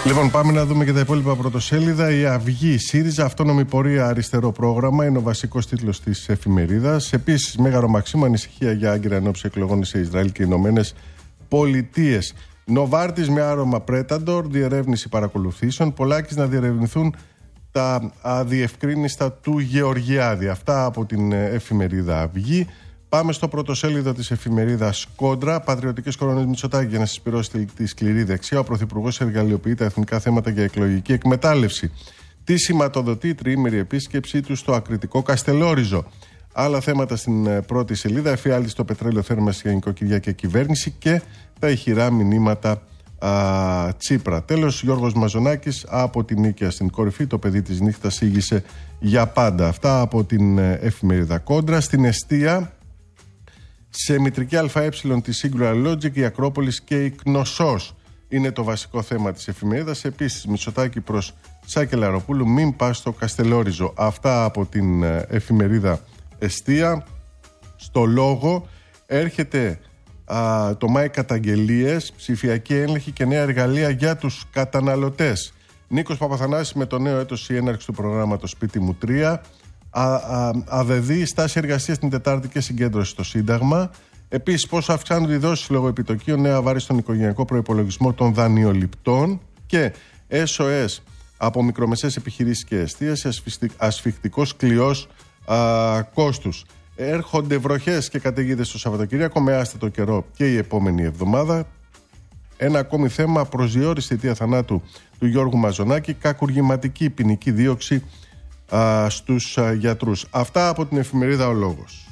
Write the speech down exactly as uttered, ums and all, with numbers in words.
Λοιπόν, πάμε να δούμε και τα υπόλοιπα πρωτοσέλιδα. Η Αυγή, ΣΥΡΙΖΑ, αυτόνομη πορεία, αριστερό πρόγραμμα, είναι ο βασικός τίτλος της εφημερίδας. Επίσης, Μέγαρο Μαξίμου, ανησυχία για άγκυρα ενόψει εκλογών σε Ισραήλ και Ηνωμένες Πολιτείες. Νοβάρτης με άρωμα Πρέταντορ, διερεύνηση παρακολουθήσεων. Πολάκης να διερευνηθούν τα αδιευκρίνιστα του Γεωργιάδη. Αυτά από την εφημερίδα Αυγή. Πάμε στο πρωτοσέλιδο της εφημερίδας Κόντρα. Πατριωτικές κορώνες Μητσοτάκη για να συσπυρώσει τη σκληρή δεξιά. Ο Πρωθυπουργός εργαλειοποιεί τα εθνικά θέματα για εκλογική εκμετάλλευση. Τι σηματοδοτεί η τριήμερη επίσκεψή του στο ακριτικό Καστελόριζο. Άλλα θέματα στην πρώτη σελίδα. Εφιάλτη στο πετρέλαιο, θέρμανση για νοικοκυριά και κυβέρνηση και τα ηχηρά μηνύματα α, Τσίπρα. Τέλος, Γιώργος Μαζονάκης από την Νίκαια στην κορυφή. Το παιδί της νύχτας ήγησε για πάντα. Αυτά από την εφημερίδα Κόντρα. Στην εστία, σε μητρική ΑΕ της Singular Logic, η Ακρόπολης και η Κνωσός είναι το βασικό θέμα της εφημερίδας. Επίσης, Μητσοτάκη προς Σάκη Λαροπούλου, μην πας στο Καστελόριζο. Αυτά από την εφημερίδα Εστία. Στο Λόγο έρχεται α, το Μάη καταγγελίες, ψηφιακή έλεγχη και νέα εργαλεία για τους καταναλωτές. Νίκος Παπαθανάσης με το νέο έτος η έναρξη του προγράμματος Σπίτι μου τρία. Αβεβή στάση εργασίας την Τετάρτη και συγκέντρωση στο Σύνταγμα. Επίσης, πόσο αυξάνονται οι δόσεις λόγω επιτοκίων, νέα βάρη στον οικογενειακό προϋπολογισμό των δανειοληπτών. Και ες ο ες από μικρομεσαίες επιχειρήσεις και εστίαση, ασφιχτικός κλειός α, κόστους. Έρχονται βροχές και καταιγίδες το Σαββατοκύριακο με άστατο καιρό και η επόμενη εβδομάδα. Ένα ακόμη θέμα, προσδιορίση αιτία θανάτου του Γιώργου Μαζονάκη, κακουργηματική ποινική δίωξη α, στους α, γιατρούς. Αυτά από την εφημερίδα Ο Λόγος.